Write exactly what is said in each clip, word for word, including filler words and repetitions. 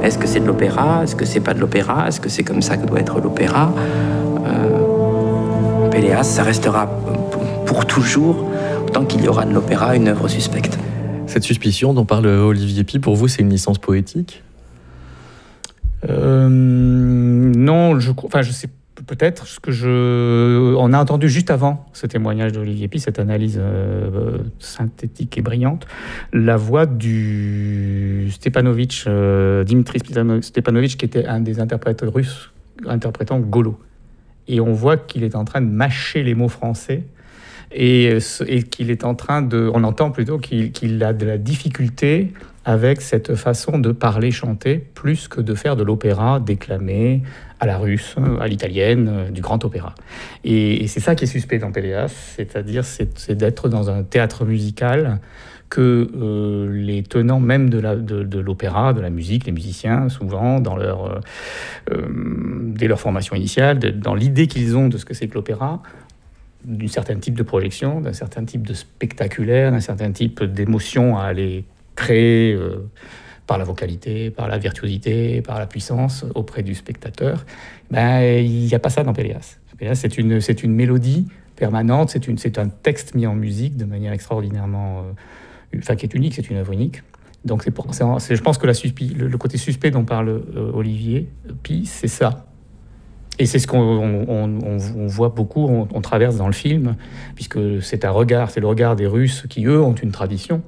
Est-ce que c'est de l'opéra? Est-ce que c'est pas de l'opéra? Est-ce que c'est comme ça que doit être l'opéra? euh, Péléas, ça restera pour toujours, tant qu'il y aura de l'opéra, une œuvre suspecte. Cette suspicion dont parle Olivier Py, pour vous, c'est une licence poétique? euh, Non, je, enfin, je sais peut-être ce que je... On a entendu juste avant ce témoignage d'Olivier Py, cette analyse euh, synthétique et brillante, la voix du Stepanovitch, euh, Dimitri Stepanovitch, qui était un des interprètes russes interprétant Golo. Et on voit qu'il est en train de mâcher les mots français et, et qu'il est en train de... On entend plutôt qu'il, qu'il a de la difficulté avec cette façon de parler, chanter, plus que de faire de l'opéra déclamé à la russe, à l'italienne, du grand opéra. Et, et c'est ça qui est suspect dans Péléas, c'est-à-dire c'est, c'est d'être dans un théâtre musical que euh, les tenants même de, la, de, de l'opéra, de la musique, les musiciens, souvent, dans leur, euh, dès leur formation initiale, de, dans l'idée qu'ils ont de ce que c'est que l'opéra, d'un certain type de projection, d'un certain type de spectaculaire, d'un certain type d'émotion à aller créer euh, par la vocalité, par la virtuosité, par la puissance auprès du spectateur, ben, il n'y a pas ça dans Péléas. Péléas, c'est une, c'est une mélodie permanente, c'est, une, c'est un texte mis en musique de manière extraordinairement... Euh, enfin, qui est unique, c'est une œuvre unique. Donc, c'est pour, c'est, c'est, je pense que la, le, le côté suspect dont parle euh, Olivier Py, c'est ça. Et c'est ce qu'on on, on, on voit beaucoup, on, on traverse dans le film, puisque c'est un regard, c'est le regard des Russes qui, eux, ont une tradition,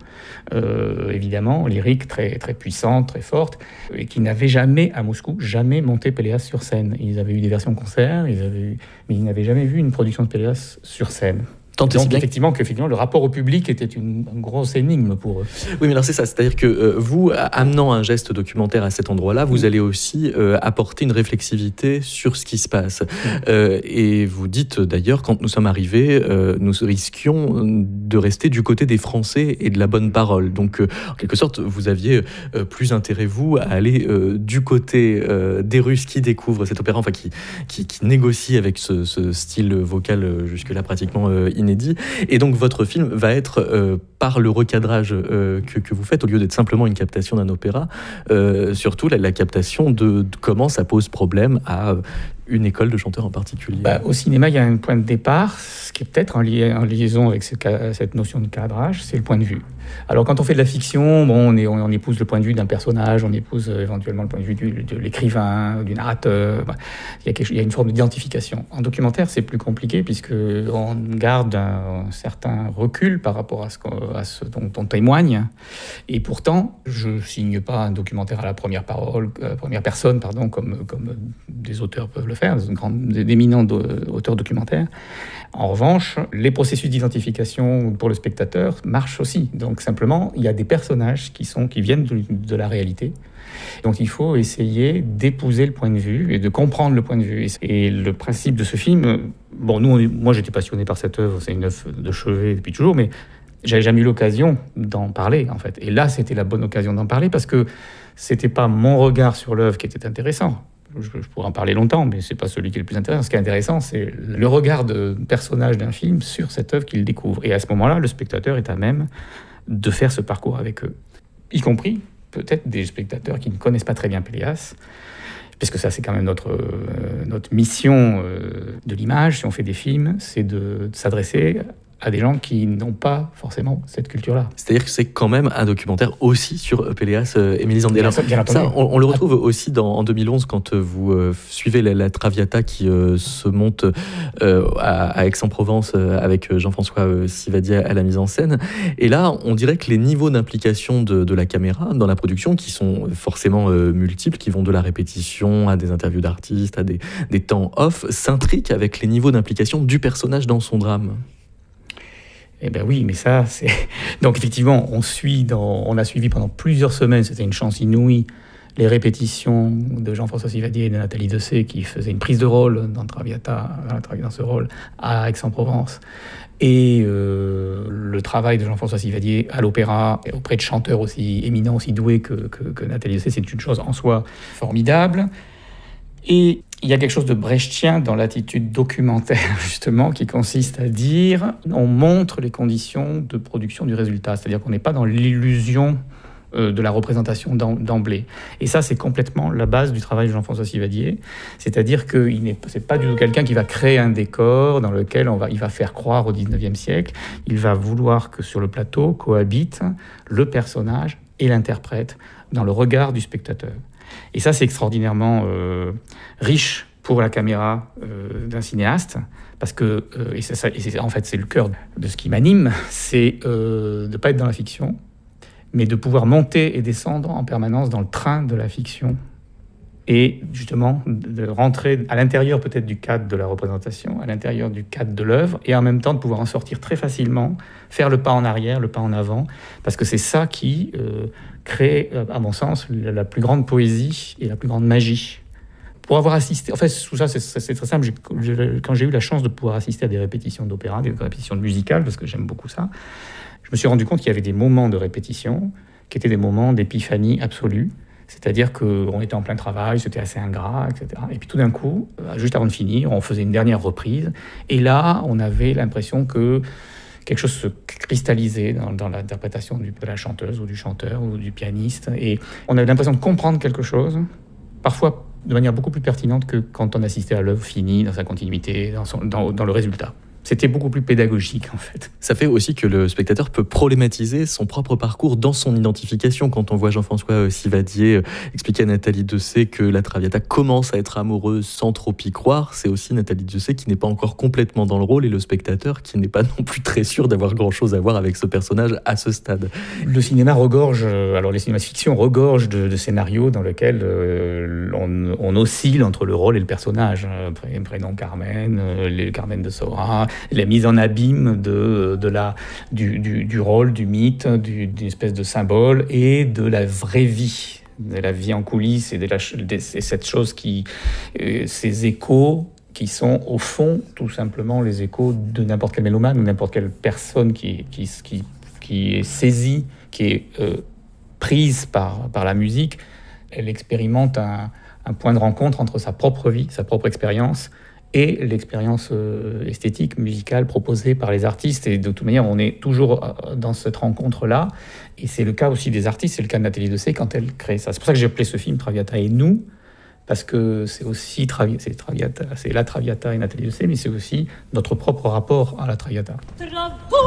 euh, évidemment, lyrique très, très puissante, très forte, et qui n'avaient jamais, à Moscou, jamais monté Péléas sur scène. Ils avaient eu des versions concerts, ils avaient eu, mais ils n'avaient jamais vu une production de Péléas sur scène. Donc, effectivement, qu'effectivement, le rapport au public était une, une grosse énigme pour eux. Oui, mais alors c'est ça. C'est-à-dire que euh, vous, amenant un geste documentaire à cet endroit-là, vous mmh. allez aussi euh, apporter une réflexivité sur ce qui se passe. Mmh. Euh, et vous dites, d'ailleurs, quand nous sommes arrivés, euh, nous risquions de rester du côté des Français et de la bonne parole. Donc, euh, en quelque sorte, vous aviez euh, plus intérêt, vous, à aller euh, du côté euh, des Russes qui découvrent cet opéra, enfin, qui, qui, qui négocient avec ce, ce style vocal euh, jusque-là pratiquement euh, inédit. Et donc votre film va être, euh, par le recadrage euh, que, que vous faites, au lieu d'être simplement une captation d'un opéra, euh, surtout la, la captation de, de comment ça pose problème à une école de chanteurs en particulier. Bah, au cinéma, il y a un point de départ, ce qui est peut-être en, li- en liaison avec ce, cette notion de cadrage, c'est le point de vue. Alors quand on fait de la fiction, bon, on, est, on, on épouse le point de vue d'un personnage, on épouse euh, éventuellement le point de vue du, de l'écrivain, du narrateur. Bah, il, y a quelque, il y a une forme d'identification. En documentaire, c'est plus compliqué puisqu'on garde un, un certain recul par rapport à ce, à ce dont on témoigne. Et pourtant, je ne signe pas un documentaire à la première, parole, à la première personne, pardon, comme, comme des auteurs peuvent le faire, d'éminents auteurs documentaires. En revanche, les processus d'identification pour le spectateur marchent aussi. Donc simplement, il y a des personnages qui, sont, qui viennent de, de la réalité. Donc il faut essayer d'épouser le point de vue et de comprendre le point de vue. Et le principe de ce film, bon, nous, on est, moi j'étais passionné par cette œuvre, c'est une œuvre de chevet depuis toujours, mais j'avais jamais eu l'occasion d'en parler, en fait. Et là, c'était la bonne occasion d'en parler parce que c'était pas mon regard sur l'œuvre qui était intéressant. Je, je pourrais en parler longtemps, mais c'est pas celui qui est le plus intéressant. Ce qui est intéressant, c'est le regard de personnage d'un film sur cette œuvre qu'il découvre. Et à ce moment-là, le spectateur est à même de faire ce parcours avec eux, y compris peut-être des spectateurs qui ne connaissent pas très bien Péléas, puisque ça, c'est quand même notre, euh, notre mission euh, de l'image, si on fait des films, c'est de, de s'adresser à des gens qui n'ont pas forcément cette culture-là. C'est-à-dire que c'est quand même un documentaire aussi sur Péléas euh, et Mélisande. Bien, bien entendu. Ça, on, on le retrouve aussi dans, en deux mille onze quand vous euh, suivez la, la Traviata qui euh, se monte euh, à, à Aix-en-Provence euh, avec Jean-François euh, Sivadi à la mise en scène. Et là, on dirait que les niveaux d'implication de, de la caméra dans la production, qui sont forcément euh, multiples, qui vont de la répétition à des interviews d'artistes, à des, des temps off, s'intriquent avec les niveaux d'implication du personnage dans son drame. Eh bien oui, mais ça, c'est... Donc effectivement, on, suit dans... on a suivi pendant plusieurs semaines, c'était une chance inouïe, les répétitions de Jean-François Sivadi et de Nathalie Dessay qui faisaient une prise de rôle dans Traviata, dans ce rôle, à Aix-en-Provence. Et euh, le travail de Jean-François Sivadi à l'opéra, et auprès de chanteurs aussi éminents, aussi doués que, que, que Nathalie Dessay, c'est une chose en soi formidable. Et il y a quelque chose de brechtien dans l'attitude documentaire, justement, qui consiste à dire on montre les conditions de production du résultat. C'est-à-dire qu'on n'est pas dans l'illusion euh, de la représentation d'emblée. Et ça, c'est complètement la base du travail de Jean-François Sivadier. C'est-à-dire que ce n'est pas du tout quelqu'un qui va créer un décor dans lequel on va, il va faire croire au dix-neuvième siècle. Il va vouloir que sur le plateau cohabitent le personnage et l'interprète dans le regard du spectateur. Et ça, c'est extraordinairement euh, riche pour la caméra euh, d'un cinéaste, parce que, euh, et, ça, et c'est, en fait, c'est le cœur de ce qui m'anime, c'est euh, de ne pas être dans la fiction, mais de pouvoir monter et descendre en permanence dans le train de la fiction, et justement de rentrer à l'intérieur peut-être du cadre de la représentation, à l'intérieur du cadre de l'œuvre, et en même temps de pouvoir en sortir très facilement, faire le pas en arrière, le pas en avant, parce que c'est ça qui euh, crée, à mon sens, la plus grande poésie et la plus grande magie. Pour avoir assisté, en fait, tout ça, c'est, c'est très simple. J'ai, quand j'ai eu la chance de pouvoir assister à des répétitions d'opéra, des répétitions musicales, parce que j'aime beaucoup ça, je me suis rendu compte qu'il y avait des moments de répétition qui étaient des moments d'épiphanie absolue. C'est-à-dire qu'on était en plein travail, c'était assez ingrat, et cetera. Et puis tout d'un coup, juste avant de finir, on faisait une dernière reprise. Et là, on avait l'impression que quelque chose se cristallisait dans, dans l'interprétation de la chanteuse ou du chanteur ou du pianiste. Et on avait l'impression de comprendre quelque chose, parfois de manière beaucoup plus pertinente que quand on assistait à l'œuvre finie, dans sa continuité, dans, son, dans, dans le résultat. C'était beaucoup plus pédagogique, en fait. Ça fait aussi que le spectateur peut problématiser son propre parcours dans son identification. Quand on voit Jean-François Sivadier expliquer à Nathalie Dessay que la Traviata commence à être amoureuse sans trop y croire, c'est aussi Nathalie Dessay qui n'est pas encore complètement dans le rôle et le spectateur qui n'est pas non plus très sûr d'avoir grand-chose à voir avec ce personnage à ce stade. Le cinéma regorge, alors les cinémas de fiction regorgent de, de scénarios dans lesquels euh, on, on oscille entre le rôle et le personnage. Prénom Carmen, les Carmen de Sora, la mise en abîme de, de la, du, du, du rôle, du mythe, du, d'une espèce de symbole et de la vraie vie, de la vie en coulisses et de, la, de cette chose qui, euh, ces échos qui sont au fond tout simplement les échos de n'importe quel mélomane ou n'importe quelle personne qui, qui, qui, qui est saisie, qui est euh, prise par, par la musique. Elle expérimente un, un point de rencontre entre sa propre vie, sa propre expérience et l'expérience euh, esthétique, musicale proposée par les artistes. Et de toute manière, on est toujours euh, dans cette rencontre-là. Et c'est le cas aussi des artistes, c'est le cas de Nathalie Dessay quand elle crée ça. C'est pour ça que j'ai appelé ce film Traviata et nous, parce que c'est aussi Travi- c'est Traviata, c'est la Traviata et Nathalie Dessay, mais c'est aussi notre propre rapport à la Traviata.